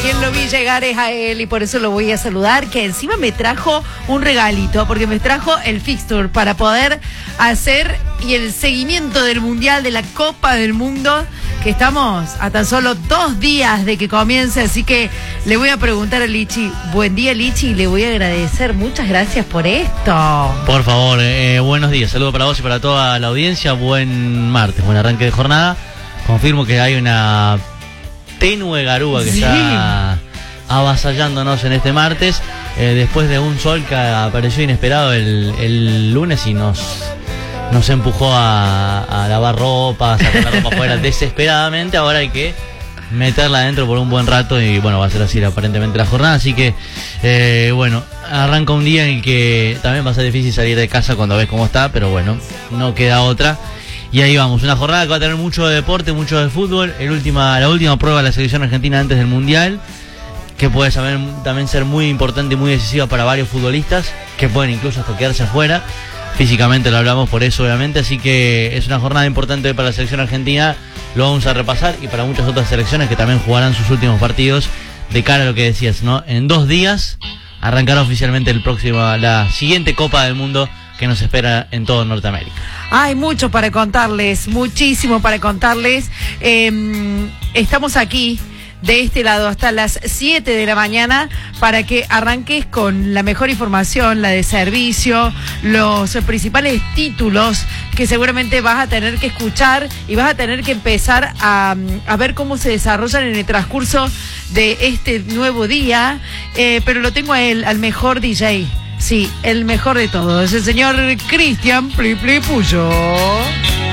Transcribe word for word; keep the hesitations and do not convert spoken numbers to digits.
quien lo vi llegar es a él y por eso lo voy a saludar, que encima me trajo un regalito, porque me trajo el fixture para poder hacer y el seguimiento del Mundial, de la Copa del Mundo, que estamos a tan solo dos días de que comience, así que le voy a preguntar a Lichi. Buen día, Lichi, y le voy a agradecer. Muchas gracias por esto. Por favor, eh, buenos días. Saludos para vos y para toda la audiencia. Buen martes, buen arranque de jornada. Confirmo que hay una tenue garúa que sí. está avasallándonos en este martes, eh, después de un sol que apareció inesperado el, el lunes y nos, nos empujó a, a lavar ropa, a sacar la ropa afuera desesperadamente. Ahora hay que meterla adentro por un buen rato y bueno, va a ser así aparentemente la jornada, así que eh, bueno, arranca un día en el que también va a ser difícil salir de casa cuando ves cómo está, pero bueno, no queda otra. Y ahí vamos, una jornada que va a tener mucho de deporte, mucho de fútbol. El última, la última prueba de la selección argentina antes del Mundial, que puede saber, también ser muy importante y muy decisiva para varios futbolistas, que pueden incluso hasta quedarse afuera. Físicamente lo hablamos por eso, obviamente, así que es una jornada importante para la selección argentina. Lo vamos a repasar y para muchas otras selecciones que también jugarán sus últimos partidos de cara a lo que decías, ¿no? En dos días arrancará oficialmente el próximo, la siguiente Copa del Mundo que nos espera en todo Norteamérica. Hay mucho para contarles, muchísimo para contarles. Eh, estamos aquí de este lado hasta las siete de la mañana para que arranques con la mejor información, la de servicio, los principales títulos que seguramente vas a tener que escuchar y vas a tener que empezar a, a ver cómo se desarrollan en el transcurso de este nuevo día. Eh, pero lo tengo a él, al mejor D J. Sí, el mejor de todos, el señor Cristian Pli Pli Puyo.